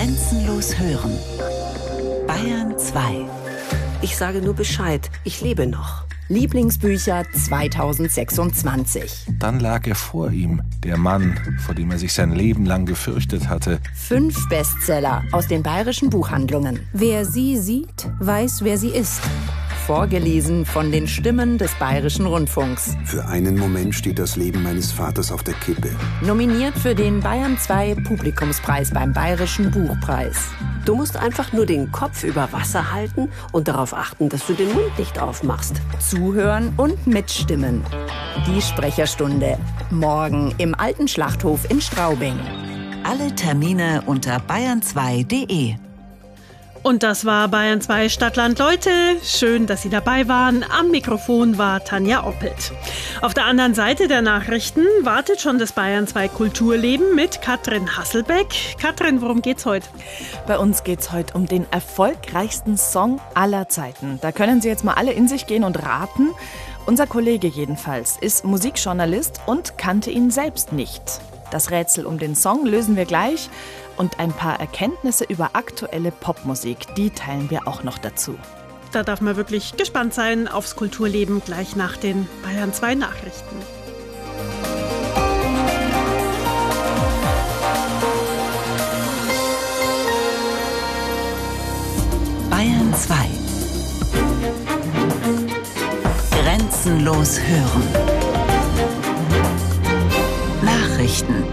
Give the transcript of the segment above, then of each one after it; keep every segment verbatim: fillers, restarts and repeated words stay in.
Grenzenlos hören. Bayern zwei. Ich sage nur Bescheid, ich lebe noch. Lieblingsbücher zweitausendsechsundzwanzig. Dann lag er vor ihm, der Mann, vor dem er sich sein Leben lang gefürchtet hatte. Fünf Bestseller aus den bayerischen Buchhandlungen. Wer sie sieht, weiß, wer sie ist. Vorgelesen von den Stimmen des Bayerischen Rundfunks. Für einen Moment steht das Leben meines Vaters auf der Kippe. Nominiert für den Bayern zwei Publikumspreis beim Bayerischen Buchpreis. Du musst einfach nur den Kopf über Wasser halten und darauf achten, dass du den Mund nicht aufmachst. Zuhören und mitstimmen. Die Sprecherstunde. Morgen im Alten Schlachthof in Straubing. Alle Termine unter bayern zwei punkt de. Und das war Bayern zwei Stadtland Leute. Schön, dass Sie dabei waren. Am Mikrofon war Tanja Oppelt. Auf der anderen Seite der Nachrichten wartet schon das Bayern zwei Kulturleben mit Katrin Hasselbeck. Katrin, worum geht's heute? Bei uns geht's heute um den erfolgreichsten Song aller Zeiten. Da können Sie jetzt mal alle in sich gehen und raten. Unser Kollege jedenfalls ist Musikjournalist und kannte ihn selbst nicht. Das Rätsel um den Song lösen wir gleich. Und ein paar Erkenntnisse über aktuelle Popmusik, die teilen wir auch noch dazu. Da darf man wirklich gespannt sein aufs Kulturleben gleich nach den Bayern zwei Nachrichten. Bayern zwei. Grenzenlos hören. Nachrichten.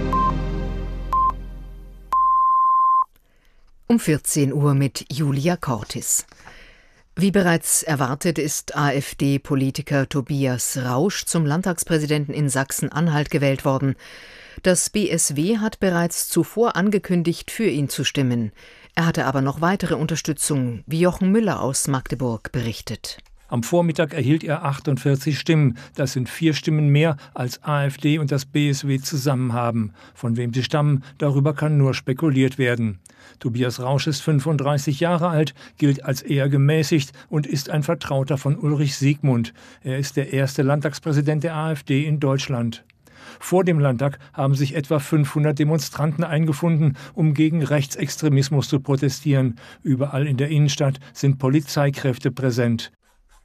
Um vierzehn Uhr mit Julia Cortis. Wie bereits erwartet ist AfD-Politiker Tobias Rausch zum Landtagspräsidenten in Sachsen-Anhalt gewählt worden. Das B S W hat bereits zuvor angekündigt, für ihn zu stimmen. Er hatte aber noch weitere Unterstützung, wie Jochen Müller aus Magdeburg berichtet. Am Vormittag erhielt er achtundvierzig Stimmen. Das sind vier Stimmen mehr, als AfD und das B S W zusammen haben. Von wem sie stammen, darüber kann nur spekuliert werden. Tobias Rausch ist fünfunddreißig Jahre alt, gilt als eher gemäßigt und ist ein Vertrauter von Ulrich Siegmund. Er ist der erste Landtagspräsident der AfD in Deutschland. Vor dem Landtag haben sich etwa fünfhundert Demonstranten eingefunden, um gegen Rechtsextremismus zu protestieren. Überall in der Innenstadt sind Polizeikräfte präsent.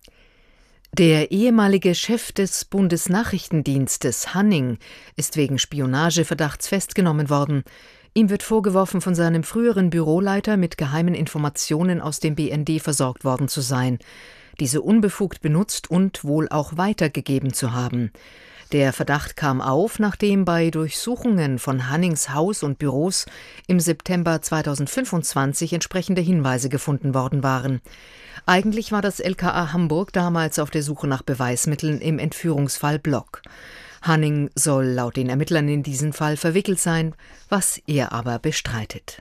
Der ehemalige Chef des Bundesnachrichtendienstes Hanning ist wegen Spionageverdachts festgenommen worden. Ihm wird vorgeworfen, von seinem früheren Büroleiter mit geheimen Informationen aus dem B N D versorgt worden zu sein, diese unbefugt benutzt und wohl auch weitergegeben zu haben. Der Verdacht kam auf, nachdem bei Durchsuchungen von Hannings Haus und Büros im September zweitausendfünfundzwanzig entsprechende Hinweise gefunden worden waren. Eigentlich war das L K A Hamburg damals auf der Suche nach Beweismitteln im Entführungsfall Block. Hanning soll laut den Ermittlern in diesen Fall verwickelt sein, was er aber bestreitet.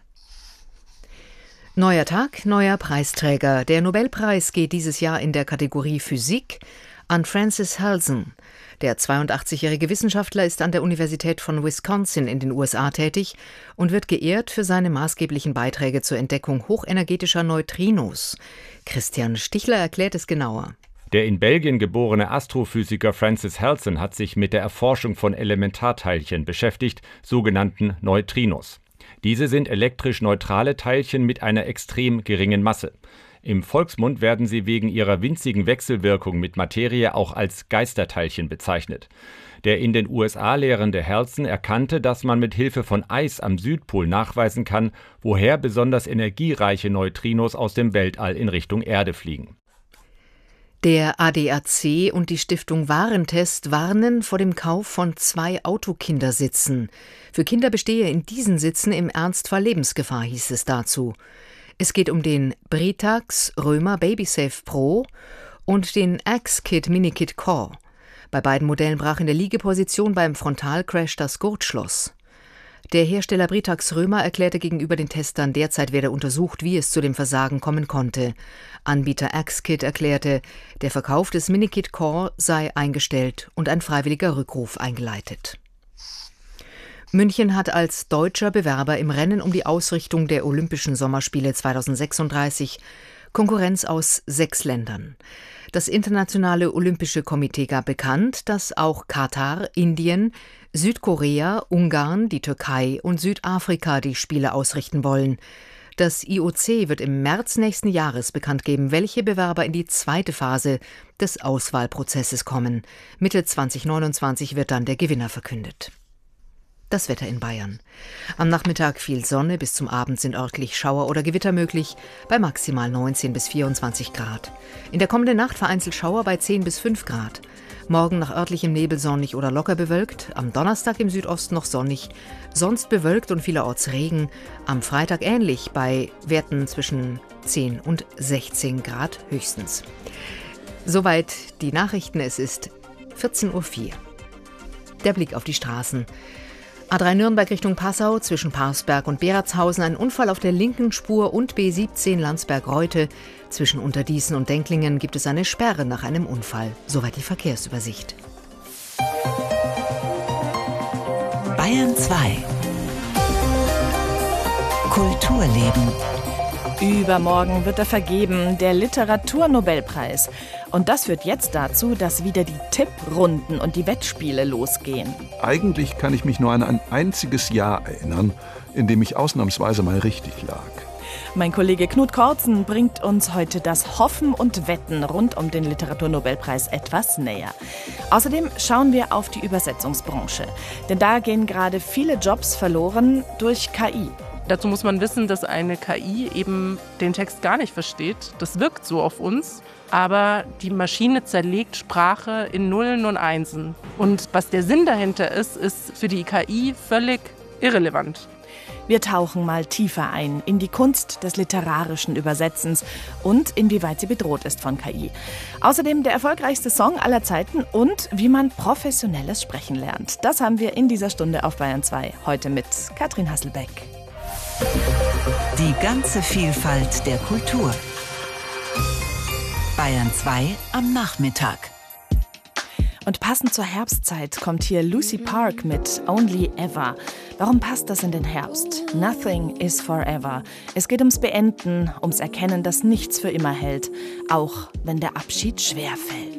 Neuer Tag, neuer Preisträger. Der Nobelpreis geht dieses Jahr in der Kategorie Physik an Francis Halsen. Der zweiundachtzigjährige Wissenschaftler ist an der Universität von Wisconsin in den U S A tätig und wird geehrt für seine maßgeblichen Beiträge zur Entdeckung hochenergetischer Neutrinos. Christian Stichler erklärt es genauer. Der in Belgien geborene Astrophysiker Francis Halsen hat sich mit der Erforschung von Elementarteilchen beschäftigt, sogenannten Neutrinos. Diese sind elektrisch neutrale Teilchen mit einer extrem geringen Masse. Im Volksmund werden sie wegen ihrer winzigen Wechselwirkung mit Materie auch als Geisterteilchen bezeichnet. Der in den U S A lehrende Halsen erkannte, dass man mit Hilfe von Eis am Südpol nachweisen kann, woher besonders energiereiche Neutrinos aus dem Weltall in Richtung Erde fliegen. Der A D A C und die Stiftung Warentest warnen vor dem Kauf von zwei Autokindersitzen. Für Kinder bestehe in diesen Sitzen im Ernstfall Lebensgefahr, hieß es dazu. Es geht um den Britax Römer BabySafe Pro und den X-Kit Minikit Core. Bei beiden Modellen brach in der Liegeposition beim Frontalcrash das Gurtschloss. Der Hersteller Britax Römer erklärte gegenüber den Testern, derzeit werde untersucht, wie es zu dem Versagen kommen konnte. Anbieter X-Kit erklärte, der Verkauf des Minikit Core sei eingestellt und ein freiwilliger Rückruf eingeleitet. München hat als deutscher Bewerber im Rennen um die Ausrichtung der Olympischen Sommerspiele zweitausendsechsunddreißig Konkurrenz aus sechs Ländern. Das Internationale Olympische Komitee gab bekannt, dass auch Katar, Indien, Südkorea, Ungarn, die Türkei und Südafrika die Spiele ausrichten wollen. Das I O C wird im März nächsten Jahres bekannt geben, welche Bewerber in die zweite Phase des Auswahlprozesses kommen. Mitte zwanzig neunundzwanzig wird dann der Gewinner verkündet. Das Wetter in Bayern. Am Nachmittag viel Sonne, bis zum Abend sind örtlich Schauer oder Gewitter möglich, bei maximal neunzehn bis vierundzwanzig Grad. In der kommenden Nacht vereinzelt Schauer bei zehn bis fünf Grad. Morgen nach örtlichem Nebel sonnig oder locker bewölkt, am Donnerstag im Südosten noch sonnig, sonst bewölkt und vielerorts Regen, am Freitag ähnlich bei Werten zwischen zehn und sechzehn Grad höchstens. Soweit die Nachrichten, es ist vierzehn Uhr vier. Der Blick auf die Straßen. A drei Nürnberg Richtung Passau, zwischen Parsberg und Beratshausen ein Unfall auf der linken Spur und B siebzehn Landsberg-Reutte. Zwischen Unterdießen und Denklingen gibt es eine Sperre nach einem Unfall. Soweit die Verkehrsübersicht. Bayern zwei. Kulturleben. Übermorgen wird er vergeben, der Literaturnobelpreis. Und das führt jetzt dazu, dass wieder die Tipprunden und die Wettspiele losgehen. Eigentlich kann ich mich nur an ein einziges Jahr erinnern, in dem ich ausnahmsweise mal richtig lag. Mein Kollege Knut Kortzen bringt uns heute das Hoffen und Wetten rund um den Literaturnobelpreis etwas näher. Außerdem schauen wir auf die Übersetzungsbranche. Denn da gehen gerade viele Jobs verloren durch K I. Dazu muss man wissen, dass eine K I eben den Text gar nicht versteht. Das wirkt so auf uns. Aber die Maschine zerlegt Sprache in Nullen und Einsen. Und was der Sinn dahinter ist, ist für die K I völlig irrelevant. Wir tauchen mal tiefer ein in die Kunst des literarischen Übersetzens und inwieweit sie bedroht ist von K I. Außerdem der erfolgreichste Song aller Zeiten und wie man professionelles Sprechen lernt. Das haben wir in dieser Stunde auf Bayern zwei. Heute mit Katrin Hasselbeck. Die ganze Vielfalt der Kultur. Bayern zwei am Nachmittag. Und passend zur Herbstzeit kommt hier Lucy Park mit Only Ever. Warum passt das in den Herbst? Nothing is forever. Es geht ums Beenden, ums Erkennen, dass nichts für immer hält, auch wenn der Abschied schwer fällt.